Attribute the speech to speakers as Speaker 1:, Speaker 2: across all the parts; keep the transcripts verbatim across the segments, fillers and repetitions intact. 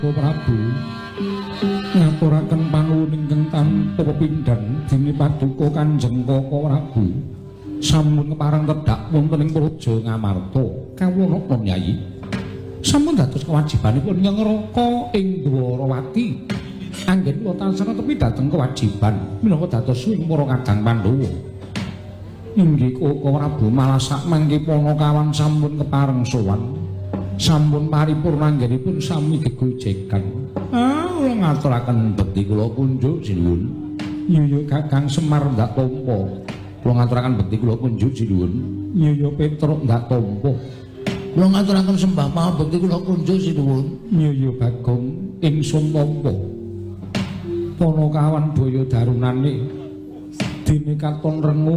Speaker 1: Prabu ngaturaken panuwun ingkang tanpa pepindhan dene paduka Kanjeng Kaka Prabu sampun kepareng tedhak wonten ing Praja Ngamarta kawonok Nyai sampun dados kewajibanipun ing ngraka ing Dwarawati anggen kula tansah tepi dhateng kewajiban minangka dados swing para kadang Pandhawa inggih Kaka Prabu malah sak mangke Panakawan sampun kepareng sowan sampun paripurna anggenipun sami gegojekan. Ah, kula ngaturaken bekti kula kunjuk sinuwun. Iya Kakang Semar ndak tampa. Kula ngaturaken bekti kula kunjuk sinuwun. Iya Petruk ndak tampa. Kula ngaturaken sembah maha bekti kula kunjuk sinuwun. Iya Bagong ingsun tampa. Panakawan daya darunane dene katon rengu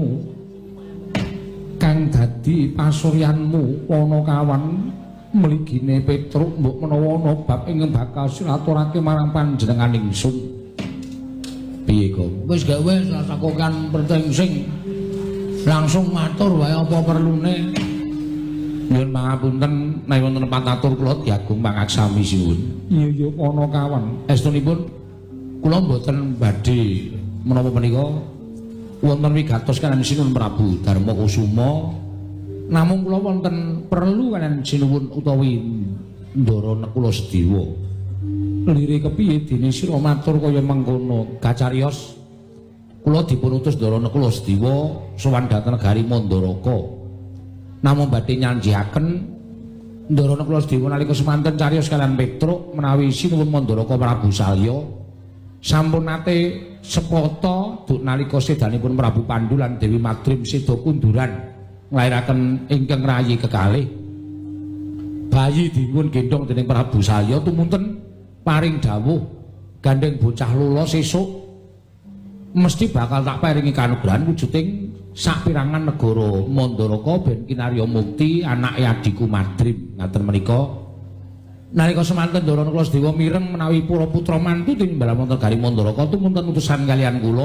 Speaker 1: kang dadi pasuryanmu Panakawan mligine Petruk mbok menawa ana bab ingkang bakal silaturahmi marang panjenengan ingsun. Piye, Kang? Wis gawe sasakokan pertengsing. Langsung matur wae apa perlune. Nyuwun pangapunten menawi wonten patatur kula diagung pangaksami sinuwun. Iya ya Panakawan. Estunipun kula mboten badhe menapa menika wonten wigatos kaliyan sinuwun Prabu Darmakusuma. Namung kula wonten perlu kaliyan sinuwun utawi ndara kula Sedewa. Lire kepiye dene sira matur kaya mengkono Gacarios. Kula dipun utus ndara kula Sedewa sowan dhateng negari Mandaraka. Namung badhe nyanjiaken ndara kula Sedewa nalika semanten cariyos kaliyan Petruk menawi sinuwun Mandaraka Prabu Salya sampun nate sepata duk nalika sedanipun Prabu Pandhu lan Dewi Madrim seda kunduran nglairaken ingkang rayi kekalih bayi dipun gendhong dening Prabu Salya tumunten paring dawuh gandeng bocah lula sesuk mesti bakal tak paringi kanugrahan wujuding sapirangan negara Mandaraka ben kinarya mukti anake adiku Madrim ngaten menika nalika semanten Ndara Kula Sedewa mireng menawi para putra mantu tinimbal wonten gari Mandaraka tumunten utusan kaliyan kula